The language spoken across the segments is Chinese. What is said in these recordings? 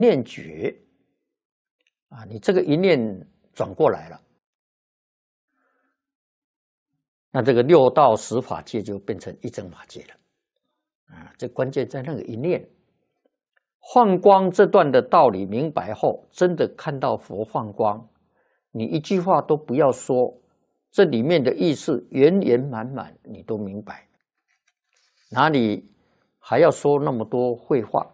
念觉啊，你这个一念转过来了，那这个六道十法界就变成一真法界了啊！这关键在那个一念。放光这段的道理明白后，真的看到佛放光，你一句话都不要说，这里面的意思圆圆满满，你都明白，哪里还要说那么多废话？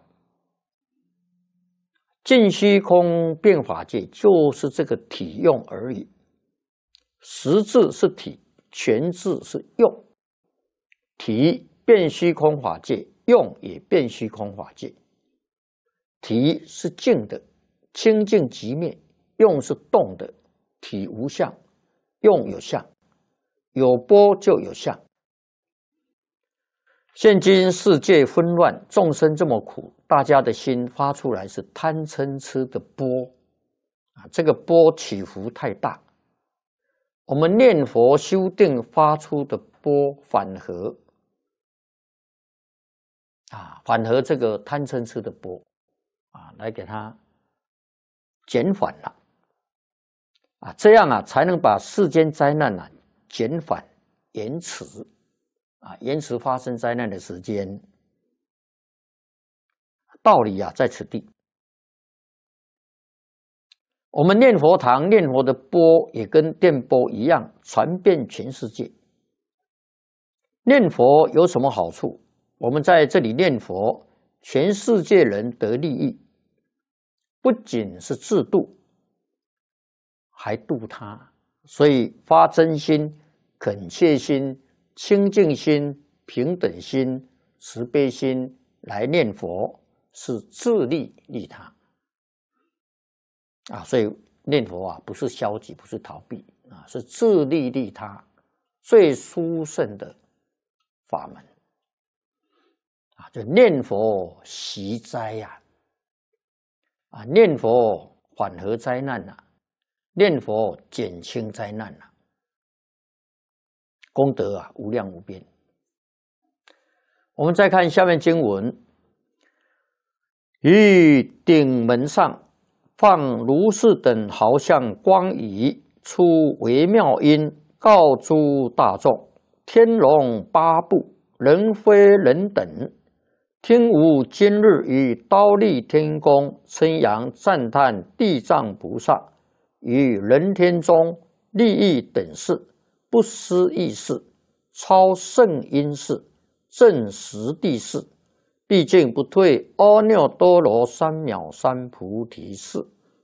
尽虚空变法界就是这个体用而已，实质是体，全质是用。体变虚空法界，用也变虚空法界。体是静的，清净即灭；用是动的，体无相，用有相，有波就有相。现今世界纷乱，众生这么苦，大家的心发出来是贪嗔痴的波啊，这个波起伏太大。我们念佛修定发出的波反合啊，反合这个贪嗔痴的波啊，来给它减缓了啊，这样啊才能把世间灾难啊减缓延迟啊，延迟发生灾难的时间。道理啊在此地。我们念佛堂念佛的波也跟电波一样，传遍全世界。念佛有什么好处？我们在这里念佛，全世界人得利益，不仅是自度，还度他。所以发真心、恳切心、清净心、平等心、慈悲心来念佛，是自利利他啊。所以念佛啊，不是消极，不是逃避啊，是自利利他，最殊胜的法门啊！就念佛息灾呀，啊，念佛缓和灾难呐，念佛减轻灾难呐，功德啊无量无边。我们再看下面经文：于顶门上放如是等好像光仪，出微妙音，告诸大众：天龙八部，人非人等，听无今日于忉利天宫称扬赞叹地藏菩萨，于人天中利益等事，不思议事，超胜因事，正实地事，毕竟不退阿耨多罗三藐三菩提事。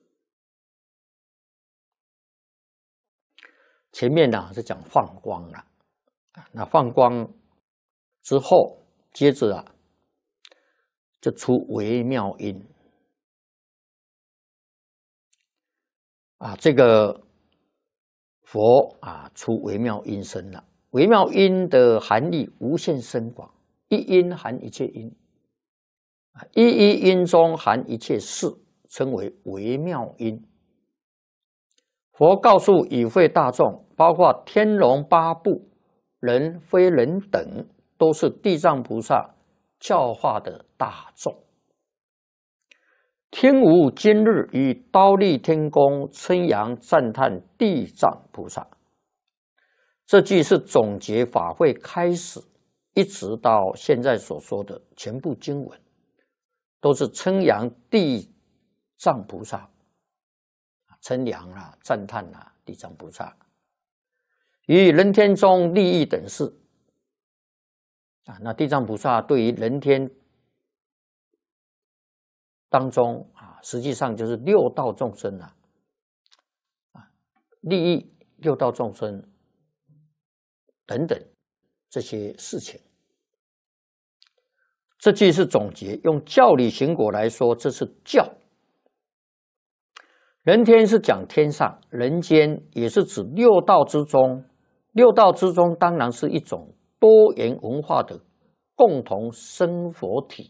前面呢是讲放光了，那放光之后，接着啊就出微妙音啊，这个佛啊出微妙音声了。微妙音的含义无限深广，一音含一切音，一音中含一切事，称为微妙音。佛告诉与会大众，包括天龙八部、人非人等，都是地藏菩萨教化的大众。听无今日于忉利天宫称扬赞叹地藏菩萨。这句是总结法会开始一直到现在所说的全部经文，都是称扬地藏菩萨，称扬啊、赞叹啊地藏菩萨，于人天中利益等事啊。那地藏菩萨对于人天当中啊，实际上就是六道众生啊，利益六道众生等等这些事情。这句是总结，用教理行果来说，这是教。人天是讲天上，人间也是指六道之中。六道之中当然是一种多元文化的共同生活体。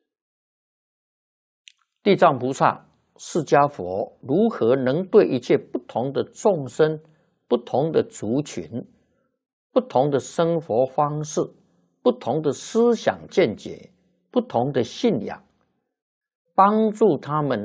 地藏菩萨、释迦佛如何能对一切不同的众生、不同的族群、不同的生活方式、不同的思想见解、不同的信仰，帮助他们